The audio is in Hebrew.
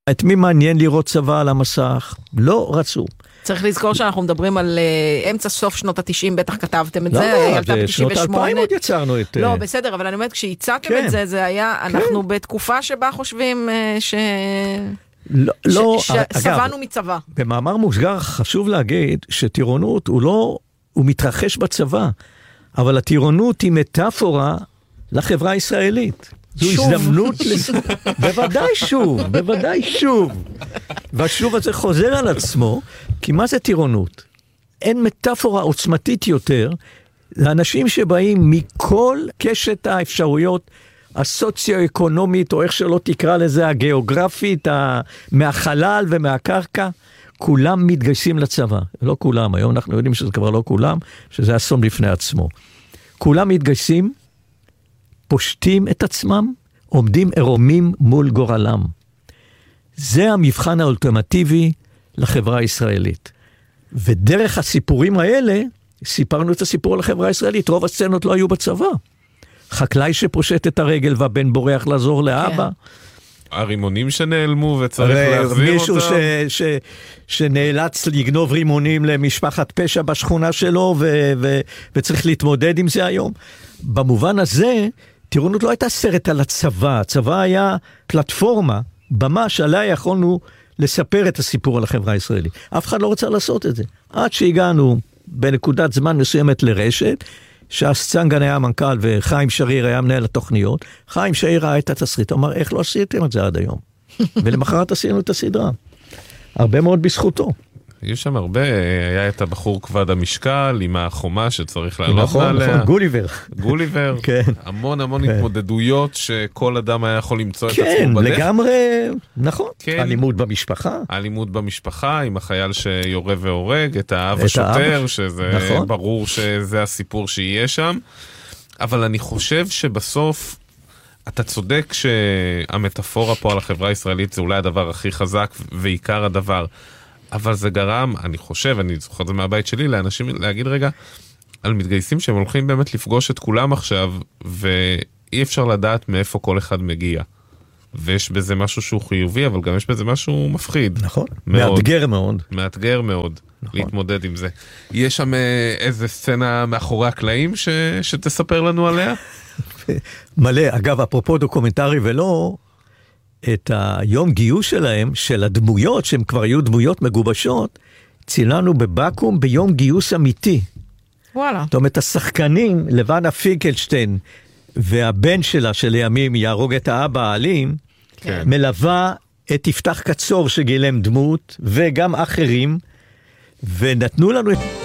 את מי מעניין לראות צבא על המסך? לא רצו. צריך לזכור שאנחנו מדברים על אמצע סוף שנות ה-90, בטח כתבתם את זה. לא, שנות ה-2000 עוד יצרנו את... לא, בסדר, אבל אני אומרת, כשהצעתם את זה, זה היה, אנחנו בתקופה שבה חושבים שסבנו מצבא. במאמר מוסגר חשוב להגיד שטירונות הוא מתרחש בצבא, אבל הטירונות היא מטאפורה לחברה הישראלית. זו הזדמנות, בוודאי שוב. והשוב הזה חוזר על עצמו, כי מה זה טירונות? אין מטאפורה עוצמתית יותר, לאנשים שבאים מכל קשת האפשרויות, הסוציו-אקונומית, או איך שלא תקרא לזה, הגיאוגרפית, מהחלל ומהקרקע, כולם מתגייסים לצבא. לא כולם, היום אנחנו יודעים שזה כבר לא כולם, שזה אסון בפני עצמו. כולם מתגייסים, פושטים את עצמם, עומדים ערומים מול גורלם. זה המבחן האולטימטיבי לחברה הישראלית. ודרך הסיפורים האלה, סיפרנו את הסיפור לחברה הישראלית, רוב הסצנות לא היו בצבא. חקלאי שפושט את הרגל והבן בורח לעזור לאבא. הרימונים שנעלמו וצריך להחזיר אותם. מישהו שנאלץ לגנוב רימונים למשפחת פשע בשכונה שלו, וצריך להתמודד עם זה היום. במובן הזה, טירונות לא הייתה סרט על הצבא. הצבא היה פלטפורמה, במה שעליה יכולנו לספר את הסיפור על החברה הישראלית. אף אחד לא רוצה לעשות את זה. עד שהגענו בנקודת זמן מסוימת לרשת, שאז צנגן היה המנכ"ל וחיים שריר היה מנהל התוכניות, חיים שריר ראה את התסריט, אמר, איך לא עשיתם את זה עד היום? ולמחרת עשינו את הסדרה. הרבה מאוד בזכותו. היו שם הרבה, היה את הבחור כבד המשקל, עם החומה שצריך לעלות עליה. נכון, גוליבר, כן. המון התמודדויות שכל אדם היה יכול למצוא את עצמו כן, בדרך. לגמרי, נכון. כן. אלימות במשפחה, עם החייל שיורה והורג, את האב השוטר, שזה נכון. ברור שזה הסיפור שיהיה שם. אבל אני חושב שבסוף, אתה צודק שהמטאפורה פה על החברה הישראלית, זה אולי הדבר הכי חזק ועיקר הדבר. אבל זה גרם, אני חושב, אני זוכר את זה מהבית שלי, לאנשים להגיד רגע, על מתגייסים שהם הולכים באמת לפגוש את כולם עכשיו, ואי אפשר לדעת מאיפה כל אחד מגיע. ויש בזה משהו שהוא חיובי, אבל גם יש בזה משהו מפחיד. נכון, מאתגר מאוד. מאתגר מאוד, נכון. להתמודד עם זה. יש שם איזה סצנה מאחורי הקלעים שתספר לנו עליה? מלא, אגב, אפרופו דוקומנטרי ולא, את היום גיוס שלהם, של הדמויות, שהם כבר היו דמויות מגובשות, צילנו בבקו"ם ביום גיוס אמיתי. וואלה. זאת אומרת, השחקנים, לבנה פינקלשטיין, והבן שלה שלימים יהרוג את האבא האלים, כן. מלווה את יפתח קצור שגילם דמות, וגם אחרים, ונתנו לנו את...